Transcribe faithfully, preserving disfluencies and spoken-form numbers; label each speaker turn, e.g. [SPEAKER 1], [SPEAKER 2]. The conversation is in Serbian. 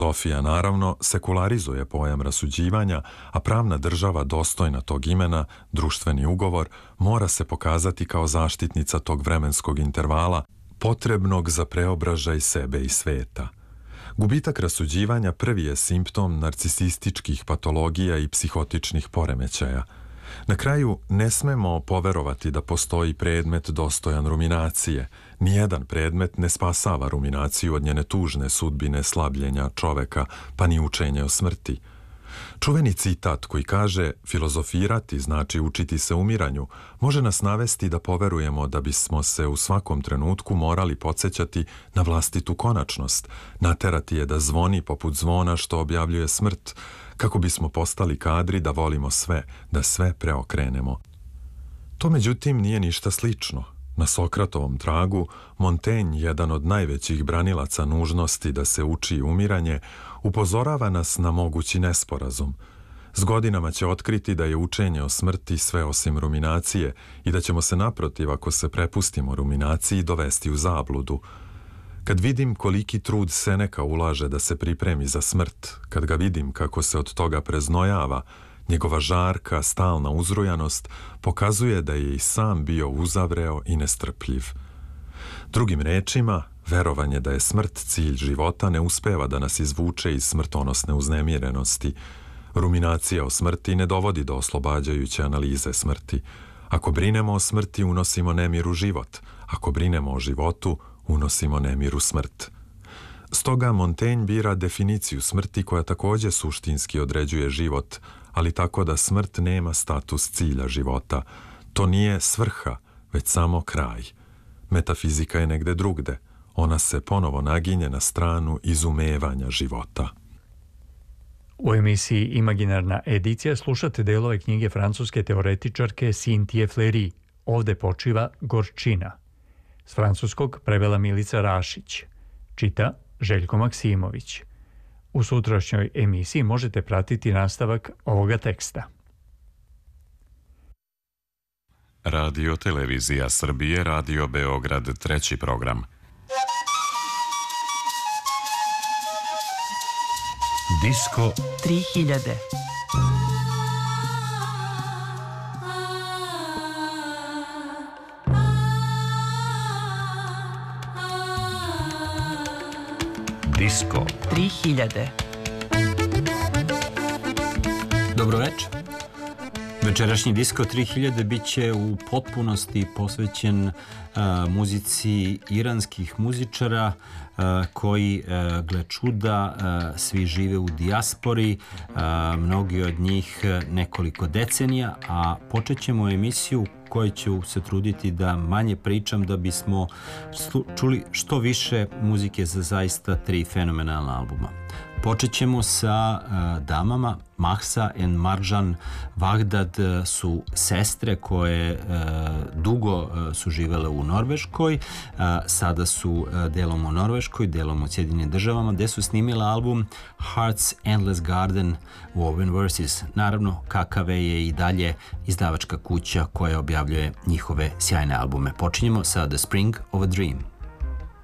[SPEAKER 1] Filozofija naravno sekularizuje pojam rasuđivanja, a pravna država dostojna tog imena, društveni ugovor, mora se pokazati kao zaštitnica tog vremenskog intervala, potrebnog za preobražaj sebe i sveta. Gubitak rasuđivanja prvi je simptom narcisističkih patologija i psihotičnih poremećaja. Na kraju, ne smemo poverovati da postoji predmet dostojan ruminacije. Nijedan predmet ne spasava ruminaciju od njene tužne sudbine slabljenja čoveka, pa ni učenje o smrti. Čuveni citat koji kaže filozofirati znači učiti se umiranju može nas navesti da poverujemo da bismo se u svakom trenutku morali podsjećati na vlastitu konačnost, naterati je da zvoni poput zvona što objavljuje smrt, kako bismo postali kadri da volimo sve, da sve preokrenemo. To međutim nije ništa slično. Na Sokratovom tragu, Montaigne, jedan od najvećih branilaca nužnosti da se uči umiranje, upozorava nas na mogući nesporazum. S godinama će otkriti da je učenje o smrti sve osim ruminacije i da ćemo se naprotiv, ako se prepustimo ruminaciji, dovesti u zabludu. Kad vidim koliki trud Seneka ulaže da se pripremi za smrt, kad ga vidim kako se od toga preznojava, njegova žarka, stalna uzrujanost pokazuje da je i sam bio uzavreo i nestrpljiv. Drugim rečima, verovanje da je smrt cilj života ne uspeva da nas izvuče iz smrtonosne uznemirenosti. Ruminacija o smrti ne dovodi do oslobađajuće analize smrti. Ako brinemo o smrti, unosimo nemir u život. Ako brinemo o životu, unosimo nemir u smrt. Stoga Montaigne bira definiciju smrti koja također suštinski određuje život, ali tako da smrt nema status cilja života. To nije svrha, već samo kraj. Metafizika je negde drugde. Ona se ponovo naginje na stranu izumevanja života.
[SPEAKER 2] U emisiji Imaginarna edicija slušate delove knjige francuske teoretičarke Cynthie Fleury Ovde počiva gorčina. S francuskog prevela Milica Rašić. Čita Željko Maksimović. U sutrašnjoj emisiji možete pratiti nastavak ovoga teksta.
[SPEAKER 3] Radio Televizija Srbije, Radio Beograd, treći program.
[SPEAKER 4] Disko
[SPEAKER 5] tri hiljade.
[SPEAKER 4] Disko
[SPEAKER 5] tri hiljade.
[SPEAKER 6] Dobro večer. Večerašnji Disko tri hiljade bit će u potpunosti posvećen uh, muzici iranskih muzičara uh, koji, uh, gle čuda, uh, svi žive u dijaspori, uh, mnogi od njih nekoliko decenija, a počet ćemo emisiju koje ću se truditi da manje pričam da bismo čuli što više muzike za zaista tri fenomenalna albuma. Počet ćemo sa uh, damama. Mahsa and Marjan Vagdad uh, su sestre koje uh, dugo uh, su živele u Norveškoj. Uh, sada su uh, delom u Norveškoj, delom u Sjedinim državama, gde su snimila album Heart's Endless Garden Woven Verses. Naravno, K K V je i dalje izdavačka kuća koja objavljuje njihove sjajne albume. Počinjemo sa The Spring of a Dream.